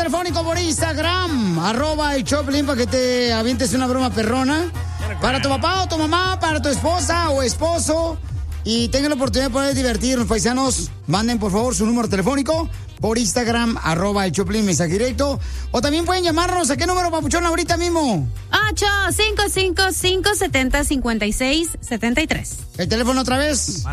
telefónico por Instagram, @el_Choplin, para que te avientes una broma perrona. Para tu papá o tu mamá, para tu esposa o esposo. Y tengan la oportunidad de poder divertirnos, paisanos. Manden, por favor, su número telefónico por Instagram, @el Choplin, mensaje directo. O también pueden llamarnos. ¿A qué número, papuchón, ahorita mismo? 855-570-5673. ¿El teléfono otra vez?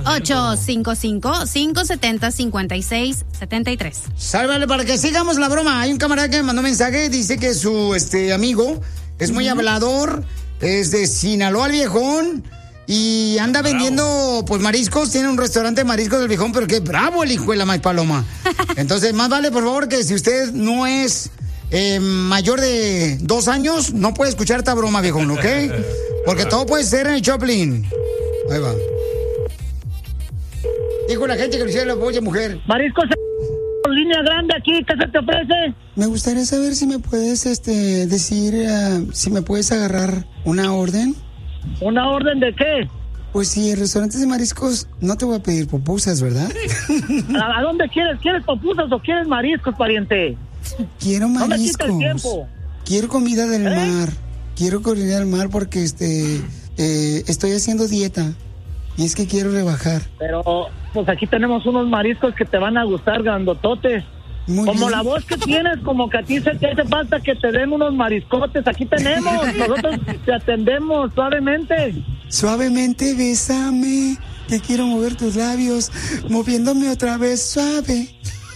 855-570-5673. Sálvale para que sigamos la broma. Hay un camarada que me mandó un mensaje. Dice que su amigo es muy hablador. Es de Sinaloa, el viejón. Y anda vendiendo, pues, mariscos. Tiene un restaurante de mariscos del viejón, pero qué bravo el hijo de la maíz paloma. Entonces, más vale, por favor, que si usted no es mayor de 2 años, no puede escuchar esta broma, viejón, ¿ok? Porque todo puede ser en el Choplin. Ahí va. Dijo la gente que lo hiciera la polla mujer. Mariscos, línea grande aquí, ¿qué se te ofrece? Me gustaría saber si me puedes, decir, si me puedes agarrar una orden. ¿Una orden de qué? Pues si el restaurante de mariscos, no te voy a pedir pupusas, ¿verdad? ¿A dónde quieres? ¿Quieres pupusas o quieres mariscos, pariente? Quiero mariscos. No me quites el tiempo. Quiero comida del mar. Quiero comida del mar porque estoy haciendo dieta. Y es que quiero rebajar. Pero, pues aquí tenemos unos mariscos que te van a gustar, grandototes. Muy como bien. La voz que tienes, como que a ti se te hace falta que te den unos mariscotes. Aquí tenemos, nosotros te atendemos suavemente. Suavemente, bésame, que quiero mover tus labios, moviéndome otra vez suave.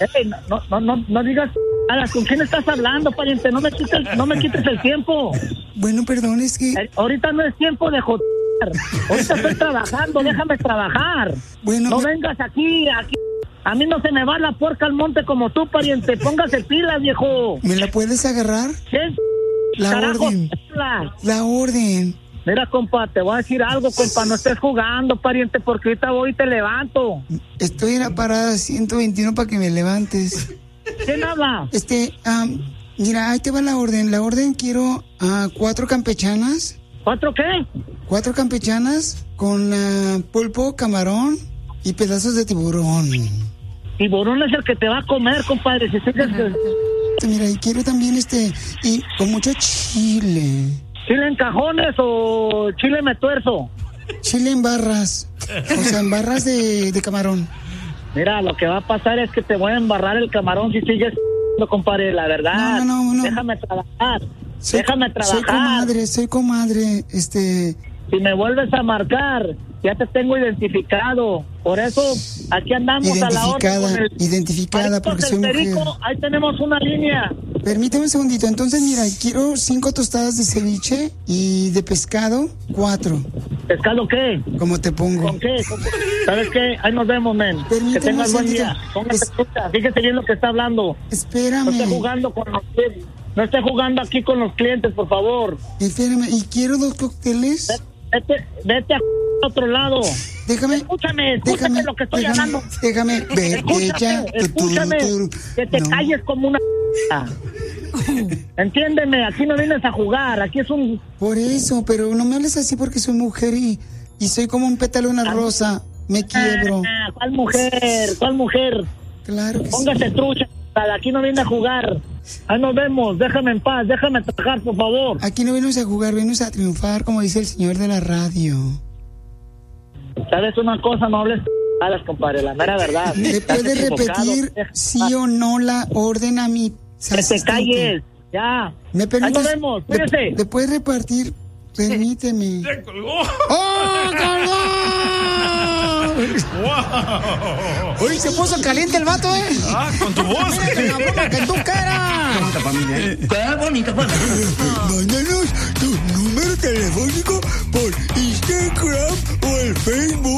No digas nada. ¿Con quién estás hablando, pariente? No me quites el tiempo. Bueno, perdón, es que... Ahorita no es tiempo de joder. Ahorita estoy trabajando, déjame trabajar. Bueno, no vengas aquí. A mí no se me va la puerca al monte como tú, pariente. Póngase pilas, viejo. ¿Me la puedes agarrar? ¿Qué? La Carajo, orden. La orden. Mira, compa, te voy a decir algo, compa. No estés jugando, pariente, porque ahorita voy y te levanto. Estoy en la parada 121 para que me levantes. ¿Quién habla? Mira, ahí te va la orden. La orden quiero 4 campechanas. ¿4 qué? 4 campechanas con pulpo, camarón y pedazos de tiburón. Tiburón es el que te va a comer, compadre. Si sigues... Mira, y quiero también y con mucho chile. ¿Chile en cajones o chile me tuerzo? Chile en barras. O sea, en barras de camarón. Mira, lo que va a pasar es que te voy a embarrar el camarón si sigues, compadre, la verdad. No. Déjame trabajar. Déjame trabajar. Soy comadre. Si me vuelves a marcar, ya te tengo identificado. Por eso, aquí andamos a la orden. Identificada, porque soy mujer. Ahí tenemos una línea. Permíteme un segundito. Entonces, mira, quiero 5 tostadas de ceviche y de pescado, 4. ¿Pescado qué? ¿Cómo te pongo? ¿Con qué? ¿Sabes qué? Ahí nos vemos, men. Permíteme que tengas un buen segundito. día. Póngase escucha. Fíjese bien lo que está hablando. Espérame. No esté jugando con los clientes. No esté jugando aquí con los clientes, por favor. Espérame. ¿Y quiero 2 cócteles? Vete a otro lado. Déjame lo que estoy hablando. Déjame, escúchame, que te calles como una... Entiéndeme, aquí no vienes a jugar, aquí es un... Por eso, pero no me hables así porque soy mujer y soy como un pétalo de una rosa. Me quiebro. ¿Cuál mujer? Claro que Póngase trucha, aquí no viene a jugar. Ahí nos vemos, déjame en paz, déjame trabajar, por favor. Aquí no venimos a jugar, venimos a triunfar, como dice el señor de la radio. ¿Sabes una cosa? No hables compadre, la mera verdad. ¿Le puedes repetir sí o no la orden a mi que te calles, ya. ¿Me permites? Ahí nos vemos, cuídese. ¿Le puedes repartir? Permíteme. ¡Se colgó! ¡Oh, colgó! ¡Wow! Uy, se puso caliente el vato, ¿eh? Con tu voz. La broma que tú quieras. Bonita familia. ¡Qué bonita familia! Mándanos tu número telefónico por Instagram o el Facebook.